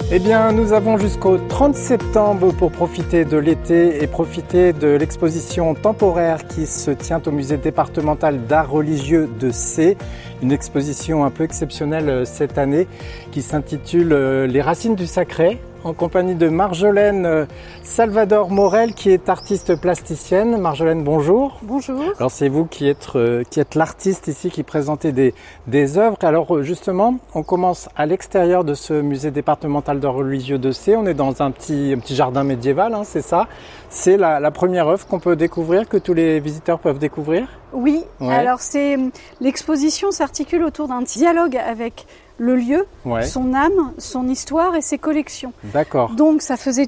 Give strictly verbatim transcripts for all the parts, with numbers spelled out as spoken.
Eh bien, nous avons jusqu'au trente septembre pour profiter de l'été et profiter de l'exposition temporaire qui se tient au musée départemental d'art religieux de Sées. Une exposition un peu exceptionnelle cette année qui s'intitule « Les racines du sacré », en compagnie de Marjolaine Salvador Morel, qui est artiste plasticienne. Marjolaine, bonjour. Bonjour. Alors c'est vous qui êtes, euh, qui êtes l'artiste ici, qui présentez des, des œuvres. Alors justement, on commence à l'extérieur de ce musée départemental d'art religieux de Sées. On est dans un petit, un petit jardin médiéval, hein, c'est ça. C'est la, la première œuvre qu'on peut découvrir, que tous les visiteurs peuvent découvrir. Oui, ouais. Alors c'est l'exposition s'articule autour d'un dialogue avec le lieu, ouais. son âme, son histoire et ses collections. D'accord. Donc ça faisait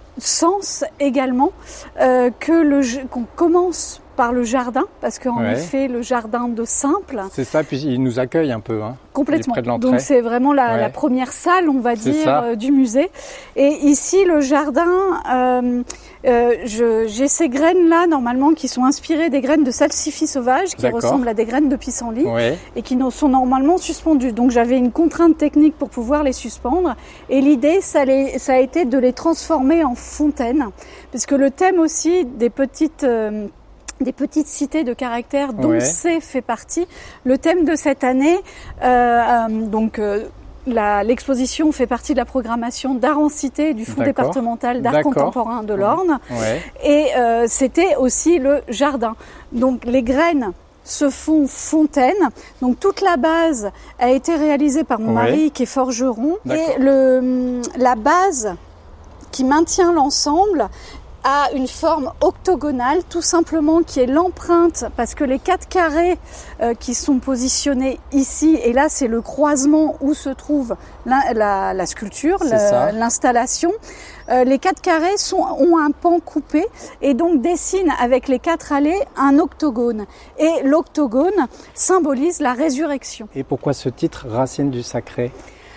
sens également euh, que le qu'on commence par le jardin, parce qu'en ouais. effet le jardin de Simple. C'est ça, puis il nous accueille un peu. Hein, complètement. Près de l'entrée. Donc c'est vraiment la, ouais. la première salle, on va dire, euh, du musée. Et ici le jardin, euh, euh, je, j'ai ces graines là normalement qui sont inspirées des graines de salsifis sauvage, qui D'accord. ressemblent à des graines de pissenlit ouais. et qui sont normalement suspendues. Donc j'avais une contrainte technique pour pouvoir les suspendre. Et l'idée, ça, les, ça a été de les transformer en fontaines, puisque le thème aussi des petites euh, des petites cités de caractère dont ouais. Sées fait partie. Le thème de cette année, euh, euh, donc euh, la, l'exposition fait partie de la programmation d'art en cité du Fonds D'accord. départemental d'art D'accord. contemporain de l'Orne. Ouais. Et euh, c'était aussi le jardin. Donc les graines se font fontaine. Donc toute la base a été réalisée par mon ouais. mari qui est forgeron. D'accord. Et le, la base qui maintient l'ensemble a une forme octogonale, tout simplement, qui est l'empreinte, parce que les quatre carrés euh, qui sont positionnés ici, et là c'est le croisement où se trouve la, la, la sculpture, la, l'installation, euh, les quatre carrés sont, ont un pan coupé et donc dessinent avec les quatre allées un octogone. Et l'octogone symbolise la résurrection. Et pourquoi ce titre, Racines du sacré ?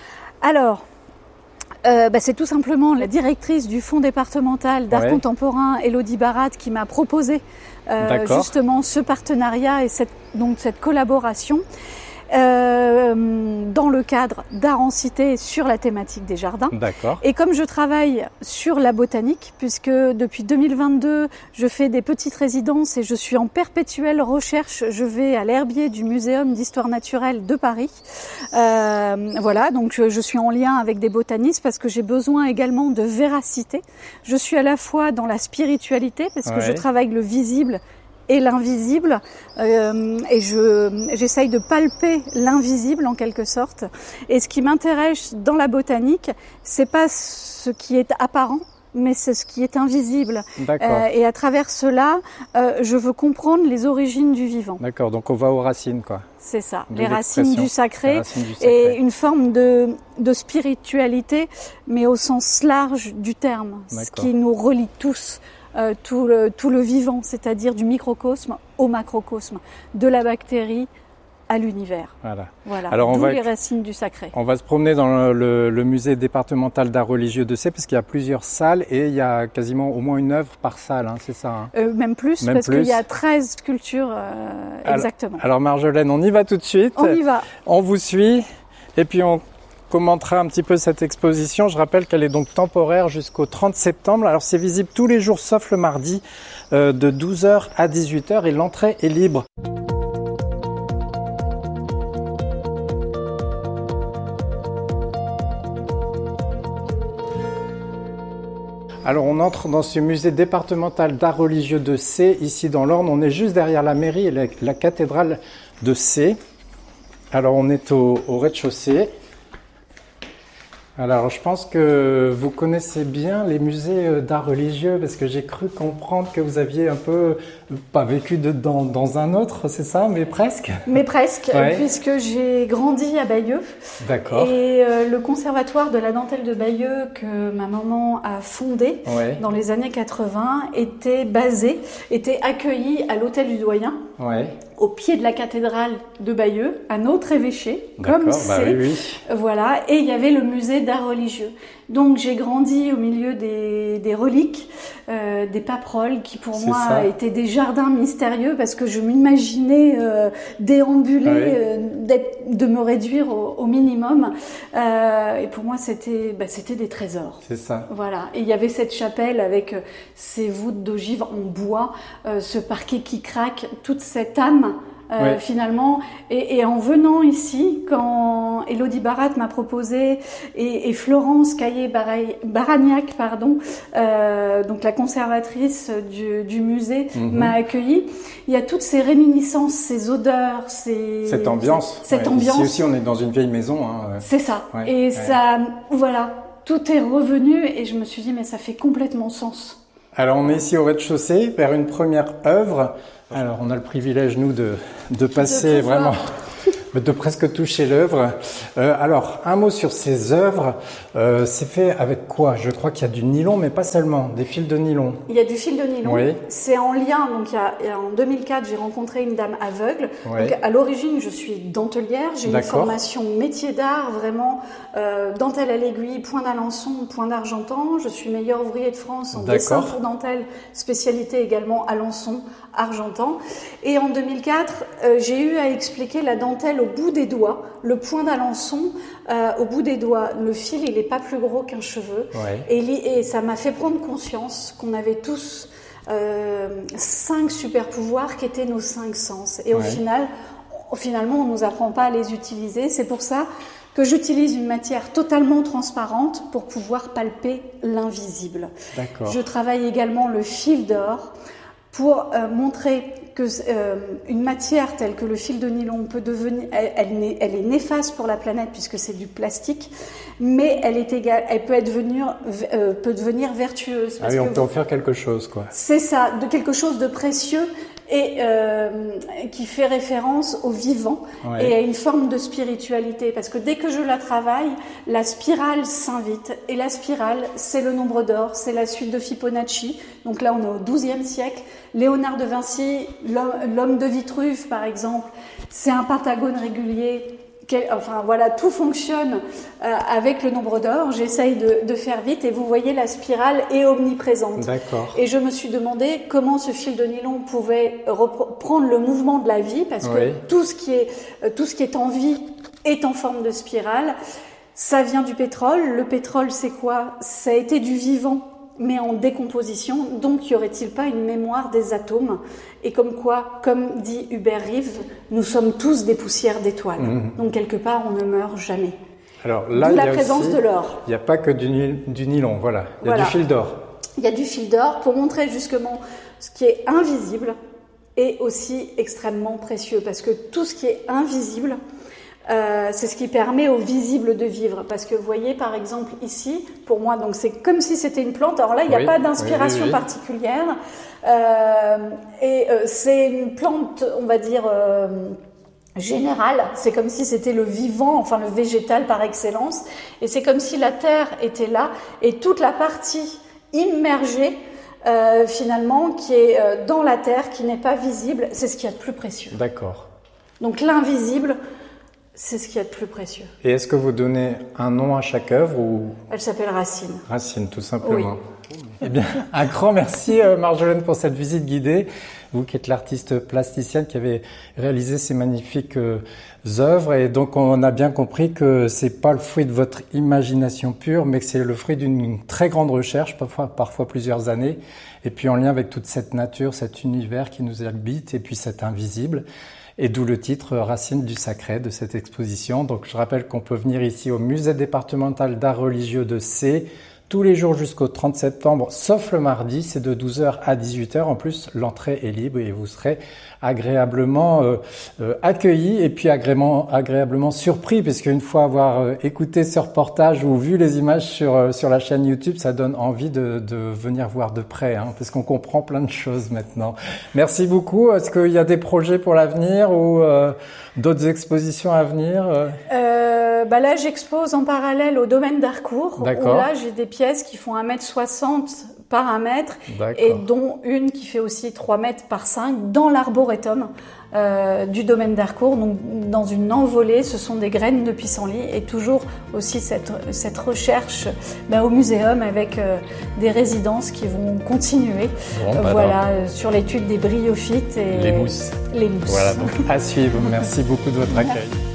Alors, Euh, bah, c'est tout simplement la directrice du Fonds départemental d'art ouais. contemporain, Elodie Barat, qui m'a proposé euh, justement ce partenariat et cette, donc cette collaboration euh, dans le cadre d'art en cité sur la thématique des jardins. D'accord. Et comme je travaille sur la botanique, puisque depuis deux mille vingt-deux, je fais des petites résidences et je suis en perpétuelle recherche, je vais à l'herbier du Muséum d'histoire naturelle de Paris. Euh, voilà, donc je, je suis en lien avec des botanistes parce que j'ai besoin également de véracité. Je suis à la fois dans la spiritualité parce que ouais. je travaille le visible et l'invisible, euh, et je, j'essaye de palper l'invisible en quelque sorte. Et ce qui m'intéresse dans la botanique, c'est pas ce qui est apparent, mais c'est ce qui est invisible. D'accord. Euh, et à travers cela, euh, je veux comprendre les origines du vivant. D'accord, donc on va aux racines, quoi. C'est ça, les racines du sacré, racines du sacré et une forme de, de spiritualité, mais au sens large du terme, D'accord. ce qui nous relie tous. Euh, tout, le, tout le vivant, c'est-à-dire du microcosme au macrocosme, de la bactérie à l'univers. Voilà. voilà. Alors on D'où va, les racines du sacré. On va se promener dans le, le, le musée départemental d'art religieux de Sées parce qu'il y a plusieurs salles et il y a quasiment au moins une œuvre par salle, hein, c'est ça hein euh, Même plus, même parce plus. qu'il y a treize sculptures euh, alors, exactement. Alors Marjolaine, on y va tout de suite. On y va. On vous suit et puis on commentera un petit peu cette exposition. Je rappelle qu'elle est donc temporaire jusqu'au trente septembre. Alors c'est visible tous les jours sauf le mardi euh, de douze heures à dix-huit heures et l'entrée est libre. Alors on entre dans ce musée départemental d'art religieux de Sées, ici dans l'Orne. On est juste derrière la mairie et la, la cathédrale de Sées. Alors on est au, au rez-de-chaussée. Alors, je pense que vous connaissez bien les musées d'art religieux parce que j'ai cru comprendre que vous aviez un peu, pas vécu de, dans, dans un autre, c'est ça, mais presque. Mais presque, ouais. puisque j'ai grandi à Bayeux. D'accord. Et euh, le conservatoire de la dentelle de Bayeux que ma maman a fondé ouais. dans les années quatre-vingts était basé, était accueilli à l'hôtel du Doyen. Ouais. au pied de la cathédrale de Bayeux, un autre évêché, comme c'est. Bah oui, oui. Voilà, et il y avait le musée d'art religieux. Donc j'ai grandi au milieu des, des reliques, euh, des paperoles, qui pour moi ça. étaient des jardins mystérieux, parce que je m'imaginais euh, déambuler, ah oui. euh, d'être, de me réduire au, au minimum. Euh, et pour moi, c'était, bah, c'était des trésors. C'est ça. Voilà. Et il y avait cette chapelle avec euh, ces voûtes d'ogives en bois, euh, ce parquet qui craque, toute cette âme. Euh, oui. Finalement, et, et en venant ici, quand Élodie Barat m'a proposé et, et Florence Caillé-Baragnac, pardon, euh, donc la conservatrice du, du musée, mm-hmm. m'a accueillie, il y a toutes ces réminiscences, ces odeurs, ces cette ambiance. Cette ouais. ambiance. Ici aussi, on est dans une vieille maison. Hein. C'est ça. Ouais. Et ouais. ça, voilà, tout est revenu, et je me suis dit, mais ça fait complètement sens. Alors, on est ici au rez-de-chaussée vers une première œuvre. Alors, on a le privilège, nous, de, de passer de vraiment, de presque toucher l'œuvre. Euh, alors, un mot sur ces œuvres. Euh, c'est fait avec quoi? Je crois qu'il y a du nylon, mais pas seulement, des fils de nylon. Il y a du fil de nylon. Oui. C'est en lien. Donc, il y a, en deux mille quatre, j'ai rencontré une dame aveugle. Oui. Donc, à l'origine, je suis dentelière. J'ai une formation métier d'art, vraiment euh, dentelle à l'aiguille, point d'Alençon, point d'Argentan. Je suis meilleur ouvrier de France en dessin pour dentelle, spécialité également Alençon, Argentan. Et en deux mille quatre, euh, j'ai eu à expliquer la dentelle au bout des doigts, le point d'Alençon euh, au bout des doigts. Le fil, il n'est pas plus gros qu'un cheveu. Ouais. Et, et ça m'a fait prendre conscience qu'on avait tous euh, cinq super pouvoirs qui étaient nos cinq sens. Et ouais. au final, finalement, on ne nous apprend pas à les utiliser. C'est pour ça que j'utilise une matière totalement transparente pour pouvoir palper l'invisible. D'accord. Je travaille également le fil d'or pour euh, montrer que euh, une matière telle que le fil de nylon peut devenir, elle, elle, est, elle est néfaste pour la planète puisque c'est du plastique, mais elle est égale, elle peut être venir, euh, peut devenir vertueuse. Parce ah oui, on peut en faire quelque chose, quoi. C'est ça, de quelque chose de précieux et euh, qui fait référence au vivant ouais. et à une forme de spiritualité. Parce que dès que je la travaille, la spirale s'invite. Et la spirale, c'est le nombre d'or, c'est la suite de Fibonacci. Donc là, on est au douzième siècle. Léonard de Vinci, l'homme de Vitruve, par exemple, c'est un pentagone régulier. Enfin voilà, tout fonctionne euh, avec le nombre d'or. J'essaye de, de faire vite et vous voyez, la spirale est omniprésente. D'accord. Et je me suis demandé comment ce fil de nylon pouvait reprendre le mouvement de la vie, parce que oui. tout ce qui est euh, tout ce qui est en vie est en forme de spirale. Ça vient du pétrole. Le pétrole, c'est quoi? Ça a été du vivant, mais en décomposition. Donc, y aurait-il pas une mémoire des atomes? Et comme quoi, comme dit Hubert Reeves, nous sommes tous des poussières d'étoiles. Mmh. Donc, quelque part, on ne meurt jamais. Alors là, D'où il y la a présence aussi, de l'or. Il n'y a pas que du, du nylon, voilà. Il y a voilà. du fil d'or. Il y a du fil d'or pour montrer justement ce qui est invisible est aussi extrêmement précieux. Parce que tout ce qui est invisible, Euh, c'est ce qui permet au visible de vivre. Parce que vous voyez, par exemple, ici, pour moi, donc c'est comme si c'était une plante. Alors là, il n'y a oui, pas d'inspiration oui, oui, oui. particulière. Euh, et euh, c'est une plante, on va dire, euh, générale. C'est comme si c'était le vivant, enfin le végétal par excellence. Et c'est comme si la terre était là. Et toute la partie immergée, euh, finalement, qui est euh, dans la terre, qui n'est pas visible, c'est ce qu'il y a de plus précieux. D'accord. Donc l'invisible, c'est ce qu'il y a de plus précieux. Et est-ce que vous donnez un nom à chaque œuvre ou... Elle s'appelle Racine. Racine, tout simplement. Oui. Eh bien, un grand merci Marjolaine pour cette visite guidée. Vous qui êtes l'artiste plasticienne qui avez réalisé ces magnifiques euh, œuvres. Et donc, on a bien compris que c'est pas le fruit de votre imagination pure, mais que c'est le fruit d'une très grande recherche, parfois, parfois plusieurs années. Et puis, en lien avec toute cette nature, cet univers qui nous habite et puis cet invisible. Et d'où le titre Racines du sacré de cette exposition. Donc je rappelle qu'on peut venir ici au musée départemental d'art religieux de C tous les jours jusqu'au trente septembre, sauf le mardi, c'est de douze heures à dix-huit heures. En plus, l'entrée est libre et vous serez agréablement euh, euh, accueillis et puis agréablement, agréablement surpris, parce qu'une fois avoir euh, écouté ce reportage ou vu les images sur euh, sur la chaîne YouTube, ça donne envie de, de venir voir de près, hein, parce qu'on comprend plein de choses maintenant. Merci beaucoup. Est-ce qu'il y a des projets pour l'avenir ou euh, d'autres expositions à venir euh... Euh, bah là, j'expose en parallèle au domaine d'Harcourt. D'accord. Où là, j'ai des pièces qui font un mètre soixante par un mètre et dont une qui fait aussi trois mètres par cinq dans l'arboretum euh, du domaine d'Harcourt. Donc dans une envolée, ce sont des graines de pissenlit et toujours aussi cette, cette recherche ben, au muséum avec euh, des résidences qui vont continuer bon, bah voilà, euh, sur l'étude des bryophytes et les mousses. Les mousses. Voilà, donc à suivre. Merci beaucoup de votre accueil.